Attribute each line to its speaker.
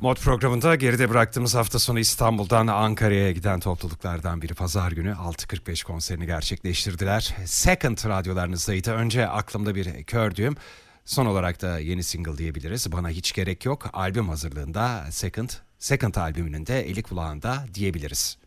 Speaker 1: Mod programında geride bıraktığımız hafta sonu İstanbul'dan Ankara'ya giden topluluklardan biri pazar günü 6.45 konserini gerçekleştirdiler. Second radyolarınızdaydı. Önce aklımda bir kör düğüm. Son olarak da yeni single diyebiliriz. Bana hiç gerek yok. Albüm hazırlığında Second albümünün de eli kulağında diyebiliriz.